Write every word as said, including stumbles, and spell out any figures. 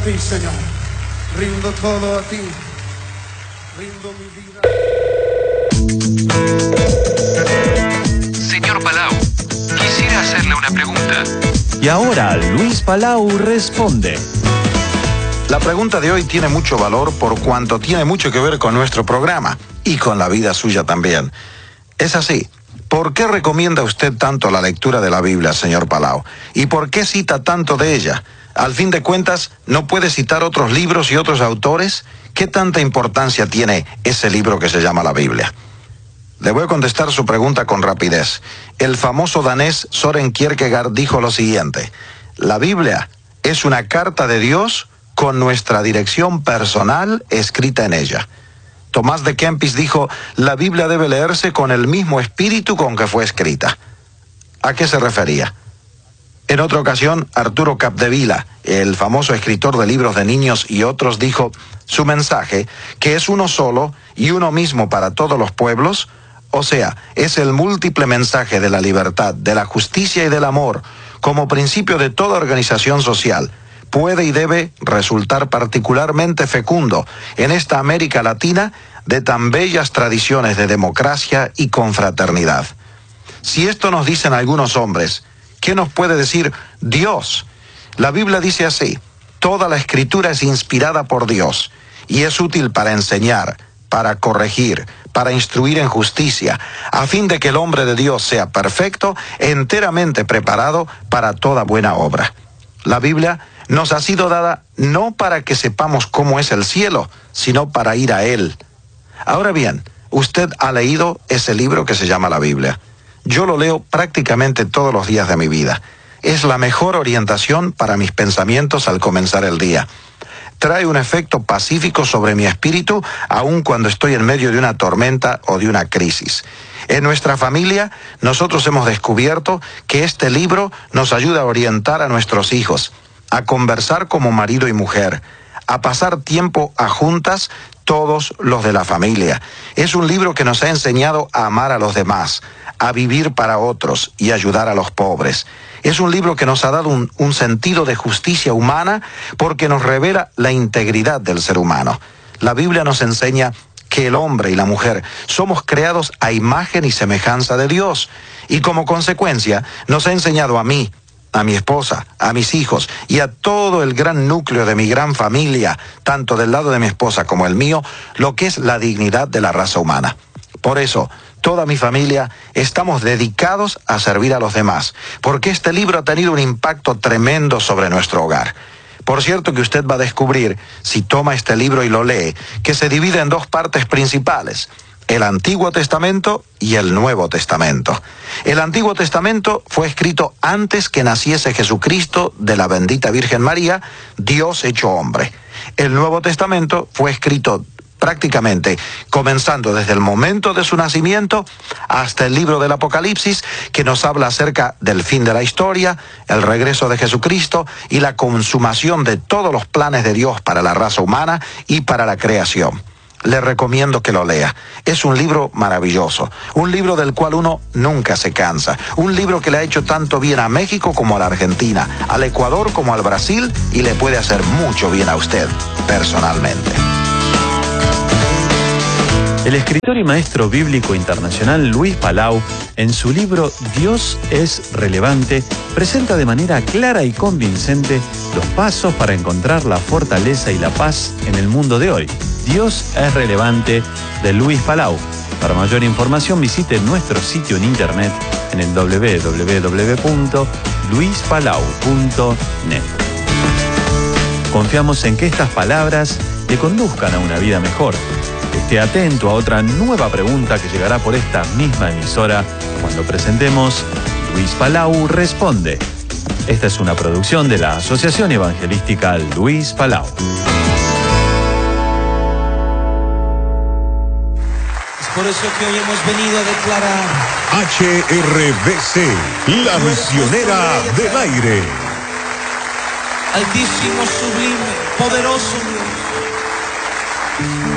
ti, Señor. Rindo todo a ti. Rindo mi vida. Señor Palau, quisiera hacerle una pregunta. Y ahora Luis Palau responde. La pregunta de hoy tiene mucho valor por cuanto tiene mucho que ver con nuestro programa y con la vida suya también. Es así. ¿Por qué recomienda usted tanto la lectura de la Biblia, señor Palau? ¿Y por qué cita tanto de ella? Al fin de cuentas, ¿no puede citar otros libros y otros autores? ¿Qué tanta importancia tiene ese libro que se llama la Biblia? Le voy a contestar su pregunta con rapidez. El famoso danés Søren Kierkegaard dijo lo siguiente: la Biblia es una carta de Dios con nuestra dirección personal escrita en ella. Tomás de Kempis dijo: la Biblia debe leerse con el mismo espíritu con que fue escrita. ¿A qué se refería? En otra ocasión, Arturo Capdevila, el famoso escritor de libros de niños y otros, dijo: su mensaje, que es uno solo y uno mismo para todos los pueblos, o sea, es el múltiple mensaje de la libertad, de la justicia y del amor, como principio de toda organización social, puede y debe resultar particularmente fecundo en esta América Latina de tan bellas tradiciones de democracia y confraternidad. Si esto nos dicen algunos hombres, ¿qué nos puede decir Dios? La Biblia dice así: toda la Escritura es inspirada por Dios y es útil para enseñar, para corregir, para instruir en justicia, a fin de que el hombre de Dios sea perfecto, enteramente preparado para toda buena obra. La Biblia nos ha sido dada no para que sepamos cómo es el cielo, sino para ir a Él. Ahora bien, usted ha leído ese libro que se llama la Biblia. Yo lo leo prácticamente todos los días de mi vida. Es la mejor orientación para mis pensamientos al comenzar el día. Trae un efecto pacífico sobre mi espíritu, aun cuando estoy en medio de una tormenta o de una crisis. En nuestra familia, nosotros hemos descubierto que este libro nos ayuda a orientar a nuestros hijos, a conversar como marido y mujer, a pasar tiempo a juntas todos los de la familia. Es un libro que nos ha enseñado a amar a los demás, a vivir para otros y ayudar a los pobres. Es un libro que nos ha dado un, un sentido de justicia humana porque nos revela la integridad del ser humano. La Biblia nos enseña que el hombre y la mujer somos creados a imagen y semejanza de Dios, y como consecuencia nos ha enseñado a mí, a mi esposa, a mis hijos y a todo el gran núcleo de mi gran familia, tanto del lado de mi esposa como el mío, lo que es la dignidad de la raza humana. Por eso, toda mi familia estamos dedicados a servir a los demás, porque este libro ha tenido un impacto tremendo sobre nuestro hogar. Por cierto que usted va a descubrir, si toma este libro y lo lee, que se divide en dos partes principales: el Antiguo Testamento y el Nuevo Testamento. El Antiguo Testamento fue escrito antes que naciese Jesucristo de la bendita Virgen María, Dios hecho hombre. El Nuevo Testamento fue escrito prácticamente comenzando desde el momento de su nacimiento hasta el libro del Apocalipsis, que nos habla acerca del fin de la historia, el regreso de Jesucristo y la consumación de todos los planes de Dios para la raza humana y para la creación. Le recomiendo que lo lea. Es un libro maravilloso, un libro del cual uno nunca se cansa, un libro que le ha hecho tanto bien a México como a la Argentina, al Ecuador como al Brasil, y le puede hacer mucho bien a usted personalmente. El escritor y maestro bíblico internacional Luis Palau, en su libro Dios es relevante, presenta de manera clara y convincente los pasos para encontrar la fortaleza y la paz en el mundo de hoy. Dios es relevante, de Luis Palau. Para mayor información visite nuestro sitio en internet en el doble u doble u doble u punto luis palau punto net. Confiamos en que estas palabras le conduzcan a una vida mejor. Esté atento a otra nueva pregunta que llegará por esta misma emisora cuando presentemos Luis Palau Responde. Esta es una producción de la Asociación Evangelística Luis Palau. Es por eso que hoy hemos venido a declarar H R B C, la misionera del aire. Altísimo, sublime, poderoso Dios.